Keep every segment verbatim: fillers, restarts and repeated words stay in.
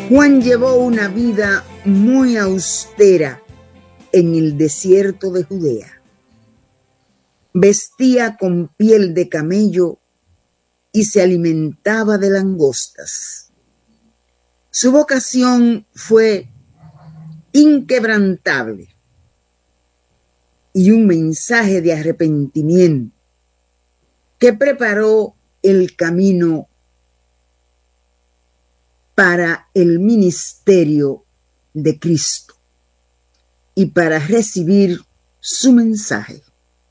Juan llevó una vida muy austera en el desierto de Judea. Vestía con piel de camello y se alimentaba de langostas. Su vocación fue inquebrantable y un mensaje de arrepentimiento que preparó el camino para el ministerio de Cristo y para recibir su mensaje.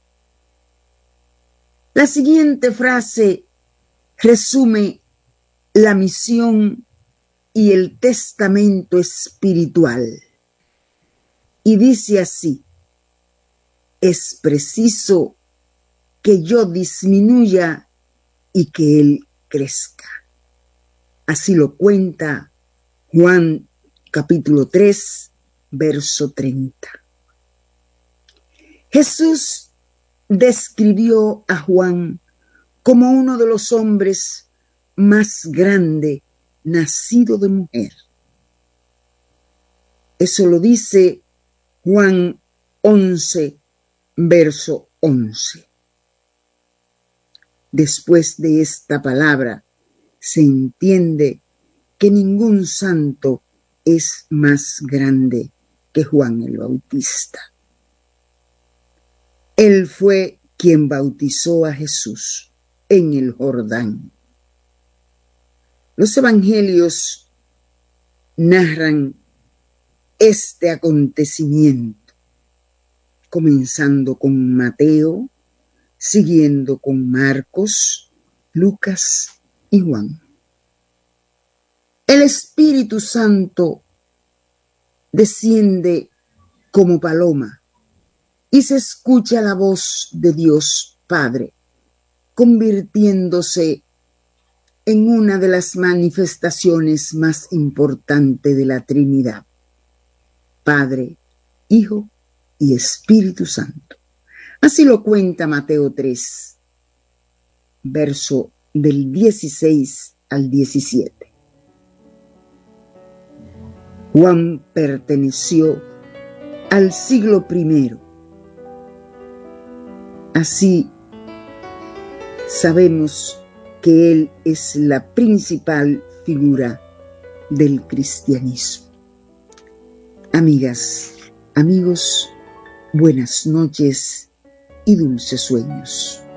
La siguiente frase resume la misión y el testamento espiritual y dice así: es preciso que yo disminuya y que Él crezca. Así lo cuenta Juan capítulo tres, verso treinta. Jesús describió a Juan como uno de los hombres más grandes nacido de mujer. Eso lo dice Juan once, verso once. Después de esta palabra, se entiende que ningún santo es más grande que Juan el Bautista. Él fue quien bautizó a Jesús en el Jordán. Los evangelios narran este acontecimiento, comenzando con Mateo, siguiendo con Marcos, Lucas y Juan. El Espíritu Santo desciende como paloma y se escucha la voz de Dios Padre, convirtiéndose en una de las manifestaciones más importantes de la Trinidad: Padre, Hijo y Espíritu Santo. Así lo cuenta Mateo tres, verso del dieciséis al diecisiete. Juan perteneció al siglo primero. Así sabemos que él es la principal figura del cristianismo. Amigas, amigos, buenas noches y dulces sueños.